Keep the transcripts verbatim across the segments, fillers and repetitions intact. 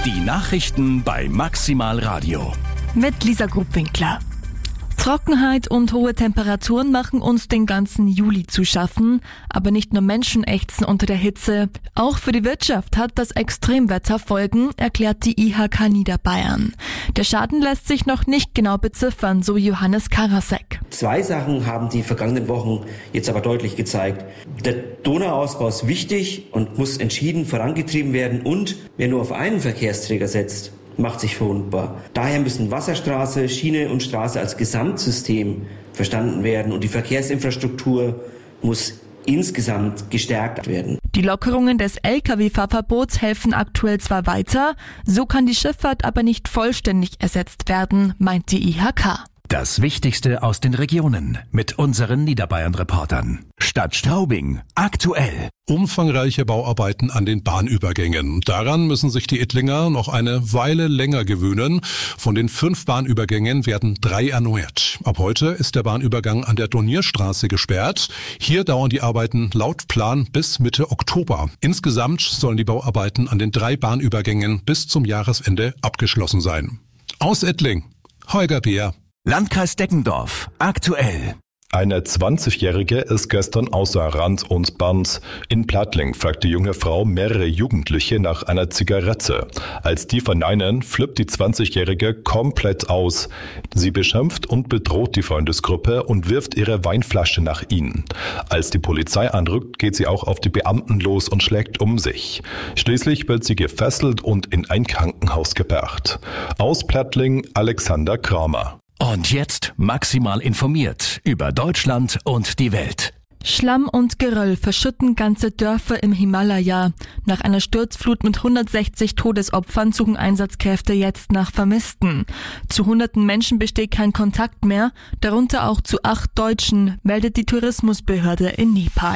Die Nachrichten bei Maximal Radio. Mit Lisa Grubwinkler. Trockenheit und hohe Temperaturen machen uns den ganzen Juli zu schaffen. Aber nicht nur Menschen ächzen unter der Hitze. Auch für die Wirtschaft hat das Extremwetter Folgen, erklärt die I H K Niederbayern. Der Schaden lässt sich noch nicht genau beziffern, so Johannes Karasek. Zwei Sachen haben die vergangenen Wochen jetzt aber deutlich gezeigt. Der Donauausbau ist wichtig und muss entschieden vorangetrieben werden. Und wer nur auf einen Verkehrsträger setzt, macht sich verwundbar. Daher müssen Wasserstraße, Schiene und Straße als Gesamtsystem verstanden werden und die Verkehrsinfrastruktur muss insgesamt gestärkt werden. Die Lockerungen des L K W-Fahrverbots helfen aktuell zwar weiter, so kann die Schifffahrt aber nicht vollständig ersetzt werden, meint die I H K. Das Wichtigste aus den Regionen mit unseren Niederbayern-Reportern. Stadt Straubing, aktuell. Umfangreiche Bauarbeiten an den Bahnübergängen. Daran müssen sich die Ettlinger noch eine Weile länger gewöhnen. Von den fünf Bahnübergängen werden drei erneuert. Ab heute ist der Bahnübergang an der Donierstraße gesperrt. Hier dauern die Arbeiten laut Plan bis Mitte Oktober. Insgesamt sollen die Bauarbeiten an den drei Bahnübergängen bis zum Jahresende abgeschlossen sein. Aus Ettling, Holger Beer. Landkreis Deggendorf, aktuell. Eine zwanzigjährige ist gestern außer Rand und Band. In Plattling fragt die junge Frau mehrere Jugendliche nach einer Zigarette. Als die verneinen, flippt die zwanzigjährige komplett aus. Sie beschimpft und bedroht die Freundesgruppe und wirft ihre Weinflasche nach ihnen. Als die Polizei anrückt, geht sie auch auf die Beamten los und schlägt um sich. Schließlich wird sie gefesselt und in ein Krankenhaus gebracht. Aus Plattling, Alexander Kramer. Und jetzt maximal informiert über Deutschland und die Welt. Schlamm und Geröll verschütten ganze Dörfer im Himalaya. Nach einer Sturzflut mit hundertsechzig Todesopfern suchen Einsatzkräfte jetzt nach Vermissten. Zu hunderten Menschen besteht kein Kontakt mehr, darunter auch zu acht Deutschen, meldet die Tourismusbehörde in Nepal.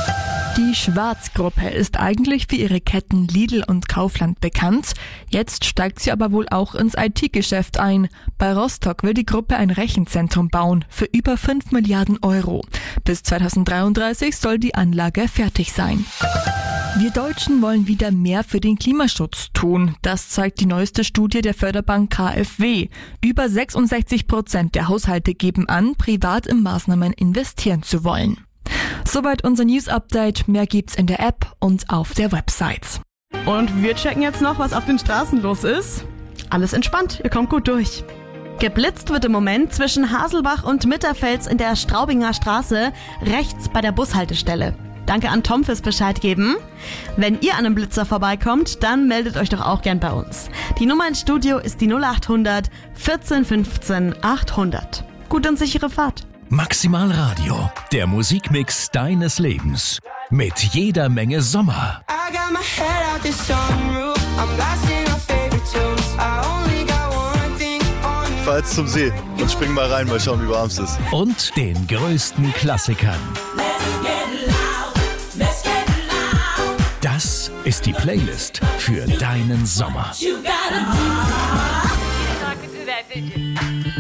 Die Schwarz-Gruppe ist eigentlich für ihre Ketten Lidl und Kaufland bekannt. Jetzt steigt sie aber wohl auch ins I T-Geschäft ein. Bei Rostock will die Gruppe ein Rechenzentrum bauen für über fünf Milliarden Euro. Bis zweitausenddreiunddreißig soll die Anlage fertig sein. Wir Deutschen wollen wieder mehr für den Klimaschutz tun. Das zeigt die neueste Studie der Förderbank K f W. Über sechsundsechzig Prozent der Haushalte geben an, privat in Maßnahmen investieren zu wollen. Soweit unser News-Update. Mehr gibt's in der App und auf der Website. Und wir checken jetzt noch, was auf den Straßen los ist. Alles entspannt, ihr kommt gut durch. Geblitzt wird im Moment zwischen Haselbach und Mitterfels in der Straubinger Straße, rechts bei der Bushaltestelle. Danke an Tom fürs Bescheid geben. Wenn ihr an einem Blitzer vorbeikommt, dann meldet euch doch auch gern bei uns. Die Nummer ins Studio ist die null achthundert vierzehn fünfzehn achthundert. Gute und sichere Fahrt. Maximal Radio, der Musikmix deines Lebens. Mit jeder Menge Sommer. Ich fahr jetzt zum See und spring mal rein, mal schauen, wie warm es ist. Und den größten Klassikern. Das ist die Playlist für deinen Sommer.